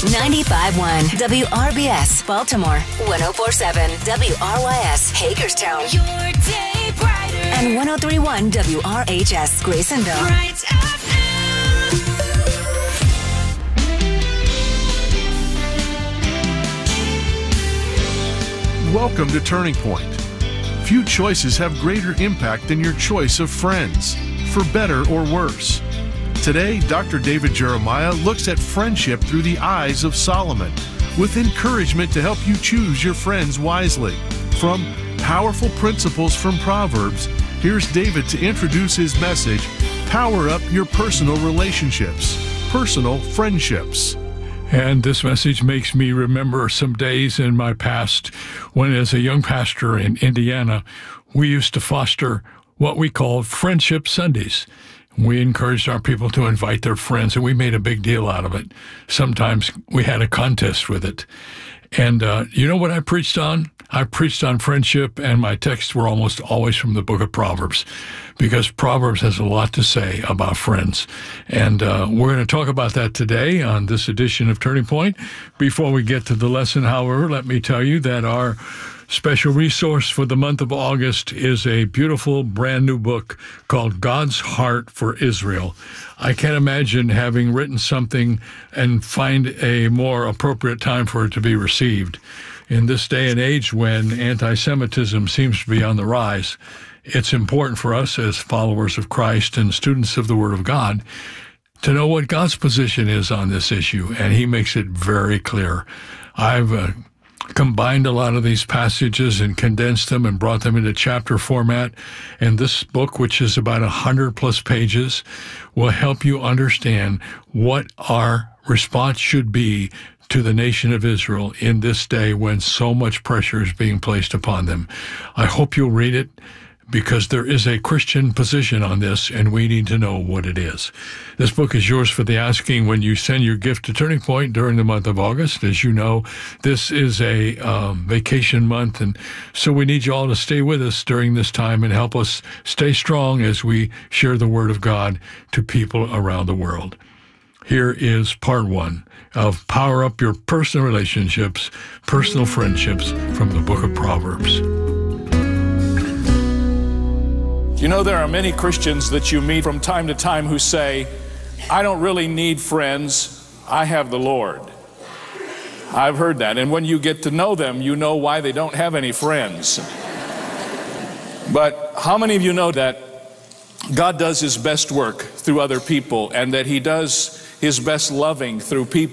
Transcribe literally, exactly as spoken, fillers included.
ninety-five point one W R B S, Baltimore. one oh four point seven W R Y S, Hagerstown. Your day brighter. And one oh three point one W R H S, Graysonville. Bright F M. Welcome to Turning Point. Few choices have greater impact than your choice of friends, for better or worse. Today, Doctor David Jeremiah looks at friendship through the eyes of Solomon, with encouragement to help you choose your friends wisely. From Powerful Principles from Proverbs, here's David to introduce his message, Power Up Your Personal Relationships, Personal Friendships. And this message makes me remember some days in my past when, as a young pastor in Indiana, we used to foster what we called Friendship Sundays. We encouraged our people to invite their friends, and we made a big deal out of it. Sometimes we had a contest with it. And uh, you know what I preached on? I preached on friendship, and my texts were almost always from the book of Proverbs, because Proverbs has a lot to say about friends. And uh, we're going to talk about that today on this edition of Turning Point. Before we get to the lesson, however, let me tell you that our special resource for the month of August is a beautiful brand new book called God's Heart for Israel. I can't imagine having written something and find a more appropriate time for it to be received. In this day and age when anti-Semitism seems to be on the rise, it's important for us as followers of Christ and students of the Word of God to know what God's position is on this issue, and He makes it very clear. I've uh, combined a lot of these passages and condensed them and brought them into chapter format. And this book, which is about one hundred plus pages, will help you understand what our response should be to the nation of Israel in this day when so much pressure is being placed upon them. I hope you'll read it, because there is a Christian position on this, and we need to know what it is. This book is yours for the asking when you send your gift to Turning Point during the month of August. As you know, this is a um, vacation month, and so we need you all to stay with us during this time and help us stay strong as we share the Word of God to people around the world. Here is part one of Power Up Your Personal Relationships, Personal Friendships from the book of Proverbs. You know, there are many Christians that you meet from time to time who say, I don't really need friends, I have the Lord. I've heard that, and when you get to know them, you know why they don't have any friends. But how many of you know that God does His best work through other people, and that He does His best loving through people?